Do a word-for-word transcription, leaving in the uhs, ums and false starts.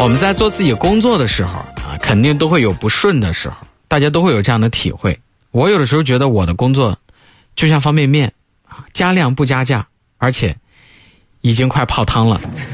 我们在做自己工作的时候啊，肯定都会有不顺的时候，大家都会有这样的体会。我有的时候觉得我的工作就像方便面啊，加量不加价，而且已经快泡汤了。